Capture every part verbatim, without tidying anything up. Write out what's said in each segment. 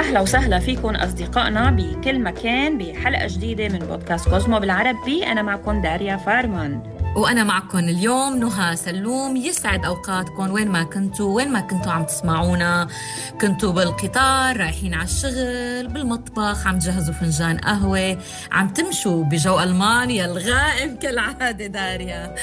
أهلا وسهلا فيكم أصدقائنا بكل مكان بحلقة جديدة من بودكاست كوزمو بالعربي. أنا معكم داريا فارمان وأنا معكم اليوم نهى سلوم. يسعد أوقاتكم وين ما كنتوا وين ما كنتوا عم تسمعونا. كنتوا بالقطار، رايحين على الشغل، بالمطبخ عم تجهزوا فنجان قهوة، عم تمشوا بجو ألمانيا الغائم كالعادة داريا.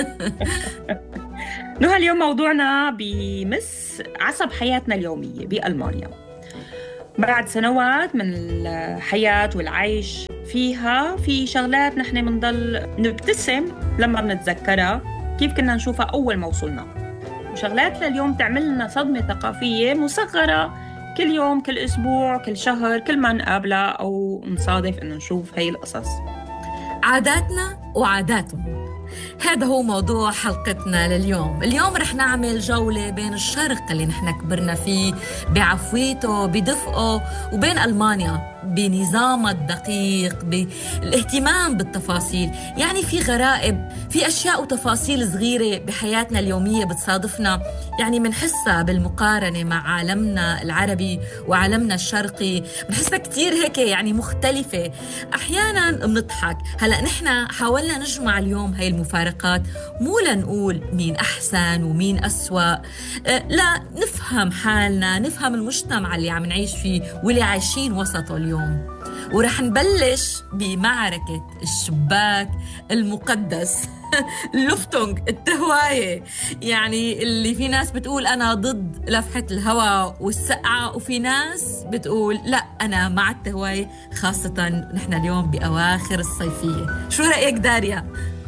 نهى، اليوم موضوعنا بمس عصب حياتنا اليومية بألمانيا. بعد سنوات من الحياة والعيش فيها، في شغلات نحن منضل نبتسم لما بنتذكرها كيف كنا نشوفها أول ما وصلنا، وشغلات لليوم تعمل لنا صدمة ثقافية مصغرة كل يوم، كل أسبوع، كل شهر، كل ما نقابلها أو نصادف إنه نشوف هاي القصص. عاداتنا وعاداتهم، هذا هو موضوع حلقتنا لليوم. اليوم رح نعمل جولة بين الشرق اللي نحن كبرنا فيه بعفويته بدفئه، وبين ألمانيا بنظامها الدقيق، بالاهتمام بالتفاصيل. يعني في غرائب، في أشياء وتفاصيل صغيرة بحياتنا اليومية بتصادفنا، يعني منحسها بالمقارنة مع عالمنا العربي وعالمنا الشرقي، منحسها كتير هيك يعني مختلفة. أحيانا بنضحك. هلأ نحن حاولنا نجمع اليوم هاي المفارقات، مو لنقول مين أحسن ومين أسوأ، لا، نفهم حالنا، نفهم المجتمع اللي عم نعيش فيه واللي عايشين وسطه اليوم. ورح نبلش بمعركة الشباك المقدس اللفتونج، التهواية، يعني اللي في ناس بتقول أنا ضد لفحة الهواء والسقعة، وفي ناس بتقول لا أنا مع التهواية، خاصة نحن اليوم بأواخر الصيفية. شو رأيك داريا؟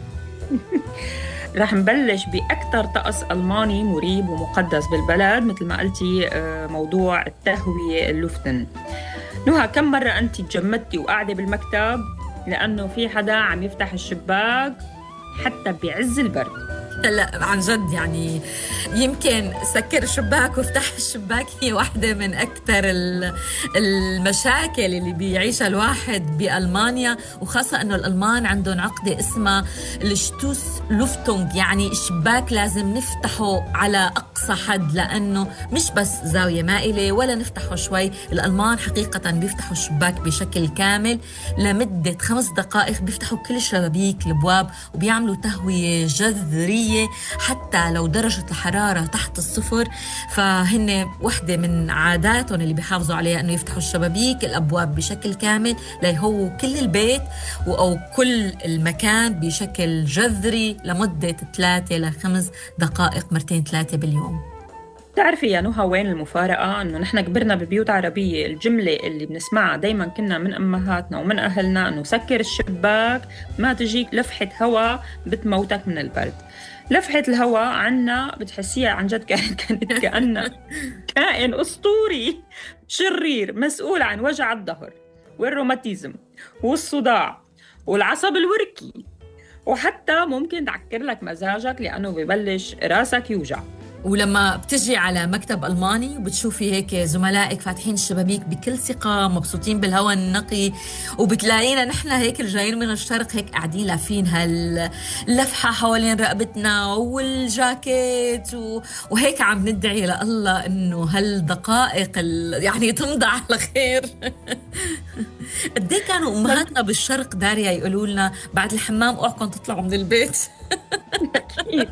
رح نبلش بأكثر طقس ألماني مريب ومقدس بالبلد، مثل ما قلتي، موضوع التهوية اللفتن. نهى، كم مرة أنت تجمدتي وقاعدة بالمكتب لأنه في حدا عم يفتح الشباك حتى بعز البرد؟ لا عن جد، يعني يمكن سكر الشباك وافتح الشباك هي واحدة من أكثر المشاكل اللي بيعيشها الواحد بألمانيا، وخاصة أنه الألمان عندهم عقدة اسمها الشتوس لوفتونج، يعني الشباك لازم نفتحه على أقصى حد، لأنه مش بس زاوية مائلة ولا نفتحه شوي. الألمان حقيقة بيفتحوا الشباك بشكل كامل لمدة خمس دقائق، بيفتحوا كل الشبابيك الابواب وبيعملوا تهوية جذرية حتى لو درجة الحرارة تحت الصفر. فهن واحدة من عاداتهم اللي بيحافظوا عليها أنه يفتحوا الشبابيك الأبواب بشكل كامل ليهووا كل البيت أو كل المكان بشكل جذري لمدة ثلاثة لخمس دقائق، مرتين ثلاثة باليوم. تعرفي يا نهى وين المفارقة؟ أنه نحن كبرنا ببيوت عربية، الجملة اللي بنسمعها دايما كنا من أمهاتنا ومن أهلنا أنه سكر الشباك ما تجيك لفحة هواء بتموتك من البرد. لفحة الهواء عنا بتحسيها عن جد كانت كانت كأنها كائن أسطوري شرير مسؤول عن وجع الظهر والروماتيزم والصداع والعصب الوركي، وحتى ممكن تعكر لك مزاجك لأنه ببلش راسك يوجع. ولما بتجي على مكتب ألماني وبتشوفي هيك زملائك فاتحين الشبابيك بكل ثقة، مبسوطين بالهواء النقي، وبتلاقينا نحن هيك الجايين من الشرق هيك قاعدين لافين هاللفحة حوالين رقبتنا والجاكيت و... وهيك عم ندعي لله إنه هالدقائق ال... يعني تمضى على خير. قديه كانوا أمهاتنا بالشرق داريا يقولوا لنا بعد الحمام اوعكم تطلعوا من البيت. أكيد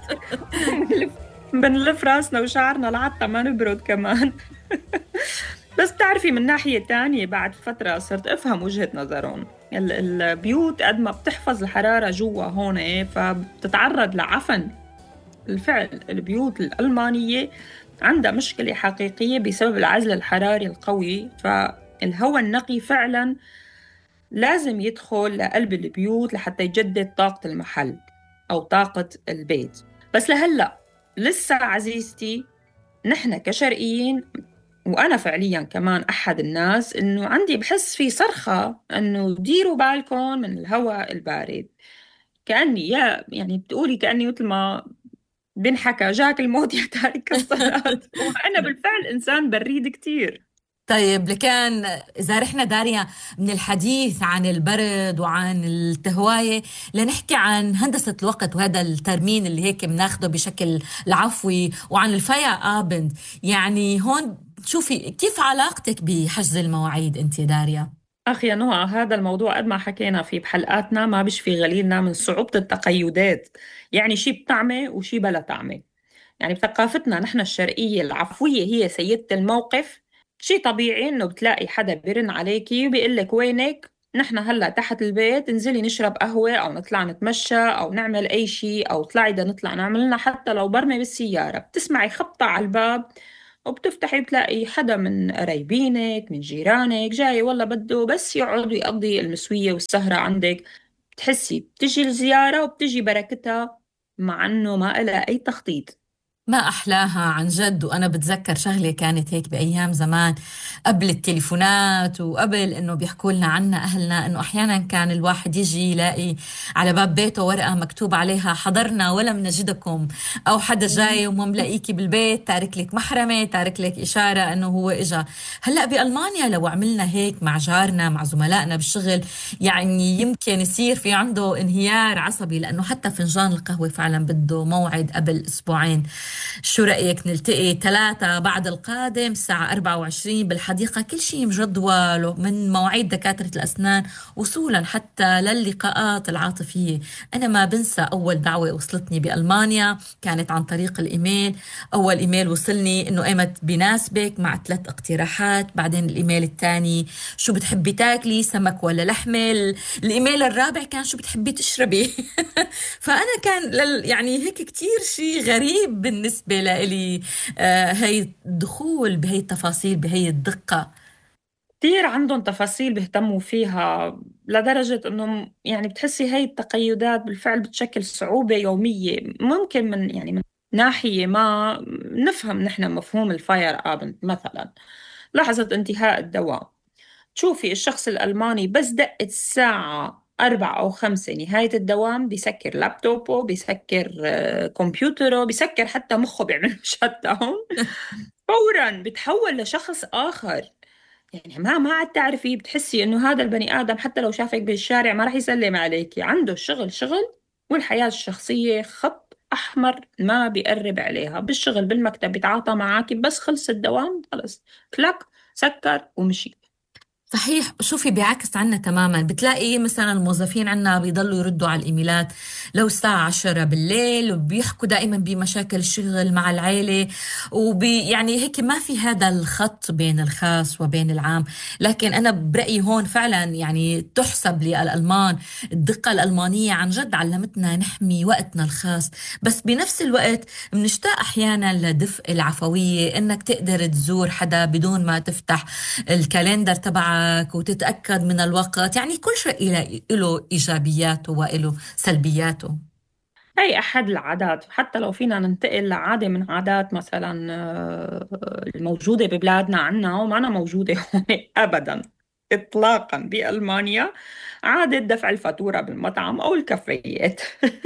بنلف راسنا وشعرنا لحتى ما نبرد كمان. بس تعرفي من ناحية تانية بعد فترة صرت أفهم وجهة نظرهم. البيوت قد ما بتحفظ الحرارة جوا هون فبتتعرض لعفن. الفعل البيوت الألمانية عندها مشكلة حقيقية بسبب العزل الحراري القوي، فالهواء النقي فعلا لازم يدخل لقلب البيوت لحتى يجدد طاقة المحل أو طاقة البيت. بس لهلأ لسه عزيزتي نحن كشرقيين، وأنا فعلياً كمان أحد الناس، إنه عندي بحس في صرخة إنه ديروا بالكم من الهواء البارد. كأني يا يعني بتقولي كأني مثل ما بنحكى جاك الموت يا تارك الصلاة. وأنا بالفعل إنسان بريد كتير. طيب لكان إذا رحنا داريا من الحديث عن البرد وعن التهواية لنحكي عن هندسة الوقت وهذا الترمين اللي هيك بناخده بشكل العفوي، وعن الفايا آبند. يعني هون شوفي كيف علاقتك بحجز المواعيد أنت يا داريا؟ أخي يا نهى، هذا الموضوع قد ما حكينا فيه بحلقاتنا ما بيشفي غليلنا من صعوبة التقيدات. يعني شي بطعمة وشي بلا طعمة. يعني بثقافتنا نحن الشرقية العفوية هي سيدة الموقف. شي طبيعي إنه بتلاقي حدا بيرن عليكي وبيقول لك وينك؟ نحن هلا تحت البيت، انزلي نشرب قهوة أو نطلع نتمشى أو نعمل أي شي، أو طلعي بدنا نطلع نعمل لنا حتى لو برمي بالسيارة. بتسمعي خبطة على الباب وبتفتحي بتلاقي حدا من قرايبينك من جيرانك جاي، والله بده بس يقعد ويقضي المسوية والسهرة عندك. بتحسي بتجي الزيارة وبتجي بركتها، مع انه ما لها اي تخطيط. ما أحلاها عن جد. وأنا بتذكر شغلة كانت هيك بأيام زمان، قبل التليفونات وقبل إنه بيحكوا لنا عنا أهلنا، إنه أحيانا كان الواحد يجي يلاقي على باب بيته ورقة مكتوب عليها حضرنا ولم نجدكم، أو حدا جاي وما ملاقيكي بالبيت، تارك لك محرمة، تارك لك إشارة إنه هو إجا. هلأ بألمانيا لو عملنا هيك مع جارنا مع زملائنا بالشغل، يعني يمكن يصير في عنده انهيار عصبي، لأنه حتى فنجان القهوة فعلا بده موعد قبل أسبوعين. شو رأيك نلتقي ثلاثة بعد القادم الساعة أربعة وعشرين بالحديقة؟ كل شيء مجدوله، من مواعيد دكاترة الأسنان وصولا حتى للقاءات العاطفية. أنا ما بنسى أول دعوة وصلتني بألمانيا كانت عن طريق الإيميل. أول إيميل وصلني إنه إيمت بيناسبك مع ثلاث اقتراحات، بعدين الإيميل الثاني شو بتحبي تاكلي سمك ولا لحمة، الإيميل الرابع كان شو بتحبي تشربي. فأنا كان لل يعني هيك كتير شيء غريب بالنسبة لإلي، آه هي الدخول بهي التفاصيل بهي الدقة. كثير عندهم تفاصيل بيهتموا فيها، لدرجة انه يعني بتحسي هاي التقيدات بالفعل بتشكل صعوبة يومية. ممكن من يعني من ناحية ما نفهم نحن مفهوم الفاير ابنت مثلا، لحظة انتهاء الدوام. تشوفي الشخص الألماني بس دقت الساعة أربعة أو خمسة نهاية الدوام بيسكر لابتوبه، بيسكر آه، كمبيوتره، بيسكر حتى مخه، بيعمل شت داون فورا، بتحول لشخص آخر. يعني ما ما عاد تعرفي، بتحسي إنه هذا البني آدم حتى لو شافك بالشارع ما راح يسلم عليكي. عنده الشغل شغل والحياة الشخصية خط أحمر ما بيقرب عليها. بالشغل بالمكتب بيتعاطى معاكي، بس خلص الدوام خلص كلك سكر ومشي. صحيح. شوفي بيعكس عنا تماما، بتلاقي مثلا الموظفين عنا بيضلوا يردوا على الإيميلات لو الساعة عشرة بالليل، وبيحكوا دائما بمشاكل الشغل مع العيلة، وبي يعني هيك ما في هذا الخط بين الخاص وبين العام. لكن أنا برأيي هون فعلا يعني تحسب للألمان. الدقة الألمانية عن جد علمتنا نحمي وقتنا الخاص، بس بنفس الوقت بنشتاق أحيانا لدفء العفوية، إنك تقدر تزور حدا بدون ما تفتح الكالندر تبعك وتتأكد من الوقت. يعني كل شيء له له إيجابياته وله سلبياته. هي أحد العادات، حتى لو فينا ننتقل لعادة من عادات مثلا آه، الموجودة ببلادنا عنا ومعنا موجودة هون أبدا إطلاقا بألمانيا، عادة دفع الفاتورة بالمطعم أو الكافيات.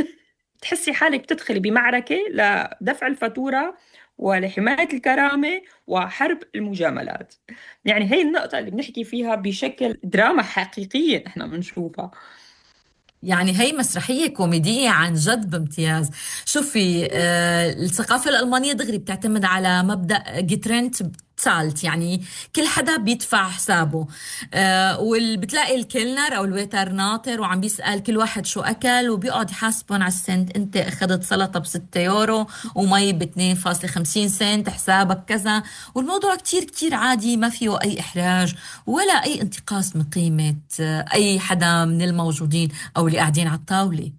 تحسي حالك بتدخلي بمعركة لدفع الفاتورة ولحماية الكرامة وحرب المجاملات. يعني هي النقطة اللي بنحكي فيها بشكل دراما حقيقية احنا بنشوفها. يعني هي مسرحية كوميدية عن جد بامتياز. شوفي، آه الثقافة الألمانية دغري بتعتمد على مبدأ جيترنت تسالت، يعني كل حدا بيدفع حسابه. آه وبتلاقي الكلنر أو الويتر ناطر وعم بيسأل كل واحد شو أكل، وبيقعد يحاسبهم على السنت. أنت أخذت سلطة بستة يورو ومي باتنين فاصلة خمسين سنت، حسابك كذا. والموضوع كتير كتير عادي، ما فيه أي إحراج ولا أي انتقاص من قيمة آه أي حدا من الموجودين أو اللي قاعدين على الطاولة.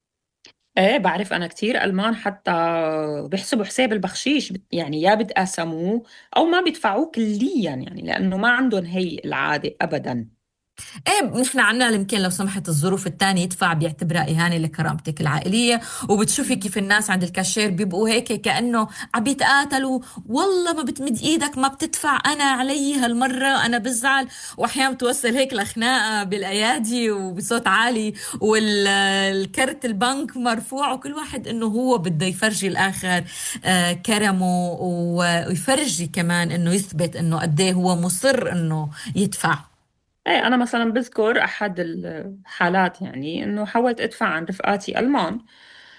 ايه بعرف انا كتير المان حتى بيحسبوا حساب البخشيش، بت- يعني يا بتقاسموه او ما بيدفعوه كليا، يعني لانه ما عندهم هي العادة ابدا. ايه نحن عنا يمكن لو سمحت الظروف الثانية يدفع، بيعتبرها إهانة لكرامتك العائلية. وبتشوفي كيف الناس عند الكاشير بيبقوا هيك كأنه عم بيتقاتلوا، والله ما بتمد ايدك ما بتدفع، انا علي هالمرة انا بزعل. واحيانا توصل هيك لخناقة بالايادي وبصوت عالي، والكرت البنك مرفوع، وكل واحد انه هو بده يفرجي الاخر آه، كرمه، ويفرجي كمان انه يثبت انه قد ايه هو مصر انه يدفع. ايه انا مثلا بذكر احد الحالات، يعني انه حاولت ادفع عن رفقاتي المان،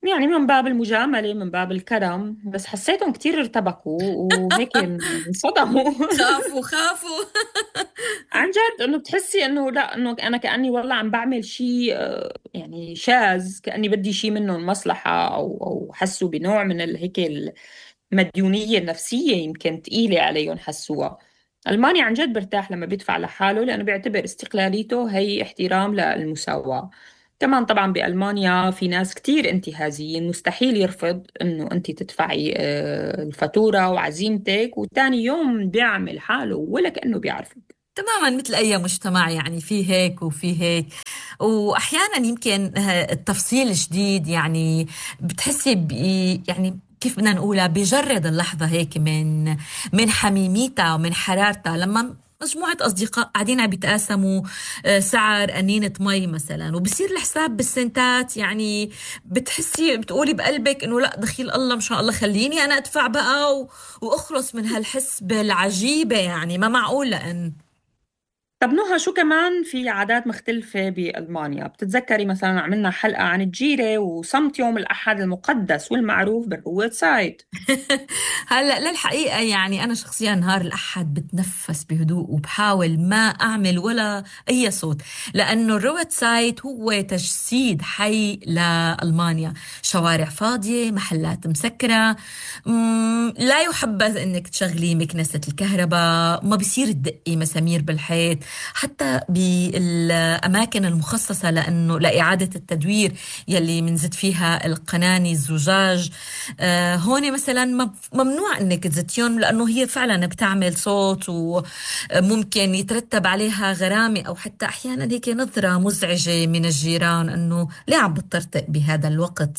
يعني من باب المجاملة، من باب الكرم، بس حسيتهم كتير ارتبكوا وهيك انصدموا. خافوا خافوا. عن جد انه بتحسي انه لا، انه انا كأني والله عم بعمل شيء آه، يعني شاذ، كأني بدي شيء منه المصلحة، او او حسوا بنوع من ال- هيك المديونية النفسية يمكن ثقيلة عليهم حسوها. ألمانيا عن جد برتاح لما بيدفع لحاله، لأنه بيعتبر استقلاليته هي احترام للمساواة. كمان طبعا بألمانيا في ناس كتير انتهازيين، مستحيل يرفض انه انت تدفعي آه، الفاتورة وعزيمتك، وتاني يوم بيعمل حاله ولا كأنه بيعرفك. تماما مثل أي مجتمع، يعني في هيك وفي هيك. وأحيانا يمكن آه، التفصيل جديد، يعني بتحسي بي يعني كيف بدنا نقولها، بيجرد اللحظة هيك من من حميميتها ومن حرارتها، لما مجموعة أصدقاء قاعدين عم بيتقاسموا آه، سعر قنينة مي مثلا، وبصير الحساب بالسنتات. يعني بتحسي بتقولي بقلبك إنه لا، دخيل الله، مشان الله خليني أنا أدفع بقى و- وأخلص من هالحسبة العجيبة. يعني ما معقول. لأن طب نهى، شو كمان في عادات مختلفة بألمانيا؟ بتتذكري مثلا عملنا حلقة عن الجيرة وصمت يوم الأحد المقدس والمعروف بالرواد سايد. هلا للحقيقة يعني أنا شخصيا نهار الأحد بتنفس بهدوء وبحاول ما أعمل ولا أي صوت، لأنه الرواد سايت هو تجسيد حي لألمانيا. شوارع فاضية، محلات مسكرة، مم، لا يحبذ إنك تشغلي مكنسة الكهرباء، ما بصير تدقي مسامير بالحيط، حتى بالأماكن المخصصة لأنه لإعادة التدوير يلي منزت فيها القناني الزجاج. آه، هون مثلا مم- ممنوع انك تزتيون، لانه هي فعلا بتعمل صوت وممكن يترتب عليها غرامة، او حتى احيانا هيك نظرة مزعجة من الجيران انه ليه عم بتطرطق بهذا الوقت.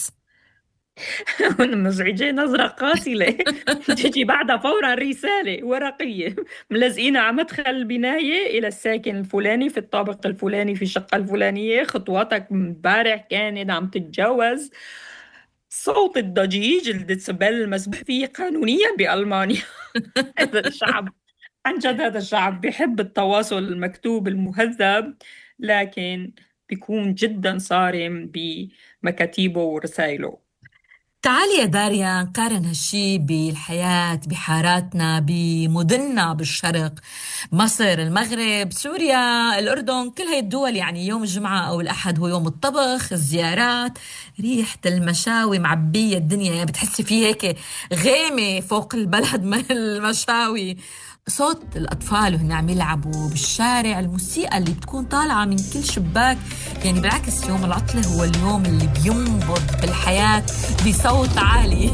مزعجة، نظرة قاتلة. تجي بعدها فورا رسالة ورقية ملزقينها على مدخل البناية: إلى الساكن الفلاني في الطابق الفلاني في الشقة الفلانية، خطواتك امبارح كانت عم تتجاوز صوت الضجيج الديسبل المسموح فيه قانونيا بألمانيا. هذا الشعب، عن جد هذا الشعب بيحب التواصل المكتوب المهذب، لكن بيكون جدا صارم بمكاتيبه ورسائله. تعالي يا داريا نقارن هالشي بالحياة بحاراتنا بمدننا بالشرق، مصر، المغرب، سوريا، الأردن، كل هاي الدول. يعني يوم الجمعة أو الأحد هو يوم الطبخ، الزيارات، ريحة المشاوي معبية الدنيا، يعني بتحسي فيه هيك غيمة فوق البلد من المشاوي. صوت الأطفال وهن عم يلعبوا بالشارع، الموسيقى اللي بتكون طالعة من كل شباك. يعني بالعكس يوم العطلة هو اليوم اللي بينبض بالحياة بصوت عالي.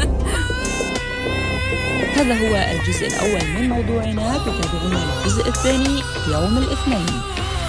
هذا هو الجزء الأول من موضوعنا، تتابعون الجزء الثاني يوم الاثنين.